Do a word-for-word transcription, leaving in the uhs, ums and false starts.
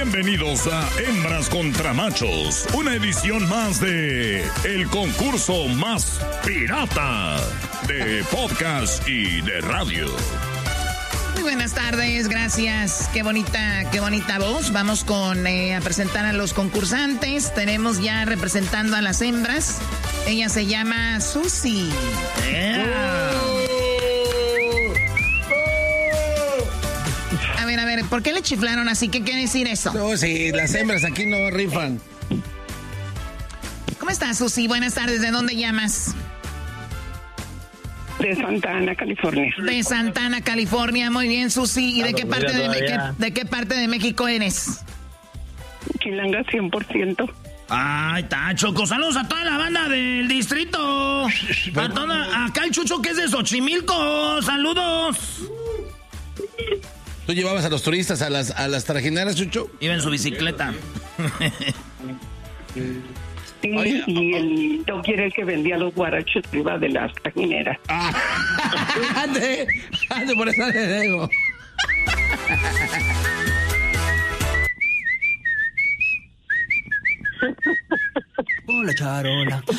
Bienvenidos a Hembras contra Machos, una edición más de el concurso más pirata de podcast y de radio. Muy buenas tardes, gracias. Qué bonita, qué bonita voz. Vamos con eh, a presentar a los concursantes. Tenemos ya representando a las hembras. Ella se llama Susi. Yeah. A ver, a ver, ¿por qué le chiflaron así? ¿Qué quiere decir eso? No, sí, las hembras aquí no rifan. ¿Cómo estás, Susi? Buenas tardes. ¿De dónde llamas? De Santa Ana, California. De Santa Ana, California. Muy bien, Susi. ¿Y de qué parte de, qué, de qué parte de México eres? Chilanga cien por ciento. Ay, está, Choco. Saludos a toda la banda del distrito. A toda, acá el Chucho que es de Xochimilco. Saludos. ¿Tú llevabas a los turistas a las, a las trajineras, Chucho? Iba en su bicicleta. Sí, y el Toki era el que vendía los guarachos arriba de las trajineras. Ah, ande, ande, por eso le digo. Hola, charola.